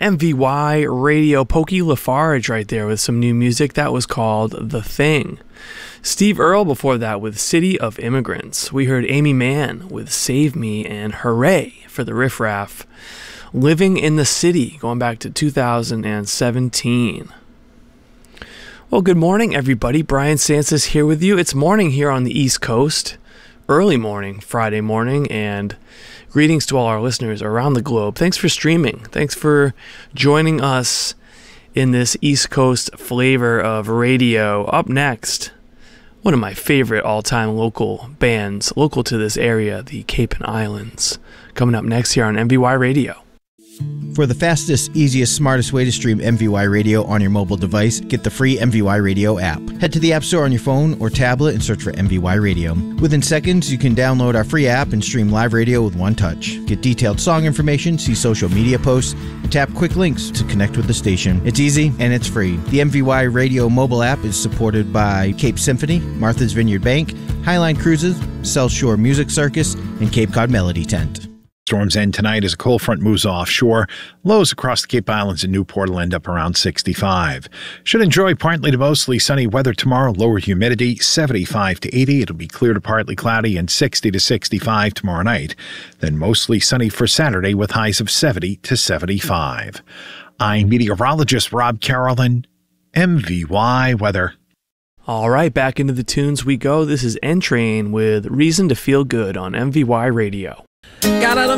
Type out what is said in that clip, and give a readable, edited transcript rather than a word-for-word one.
MVY Radio. Pokey Lafarge right there with some new music. That was called The Thing. Steve Earle before that with City of Immigrants. We heard Amy Mann with Save Me, and Hooray for the Riff Raff. Living in the City, going back to 2017. Well, good morning, everybody. Brian Sansis here with you. It's morning here on the East Coast. Early morning, Friday morning, and greetings to all our listeners around the globe. Thanks for streaming. Thanks for joining us in this East Coast flavor of radio. Up next, one of my favorite all-time local bands, local to this area, the Cape and Islands, coming up next here on MVY Radio. For the fastest, easiest, smartest way to stream MVY Radio on your mobile device, get the free MVY Radio app. Head to the App Store on your phone or tablet and search for MVY Radio. Within seconds, you can download our free app and stream live radio with one touch. Get detailed song information, see social media posts, and tap quick links to connect with the station. It's easy and it's free. The MVY Radio mobile app is supported by Cape Symphony, Martha's Vineyard Bank, Highline Cruises, South Shore Music Circus, and Cape Cod Melody Tent. Storms end tonight as a cold front moves offshore. Lows across the Cape Islands and Newport will end up around 65. Should enjoy partly to mostly sunny weather tomorrow. Lower humidity, 75 to 80. It'll be clear to partly cloudy and 60 to 65 tomorrow night. Then mostly sunny for Saturday with highs of 70 to 75. I'm meteorologist Rob Carolyn, MVY Weather. All right, back into the tunes we go. This is N-Train with Reason to Feel Good on MVY Radio. Got out of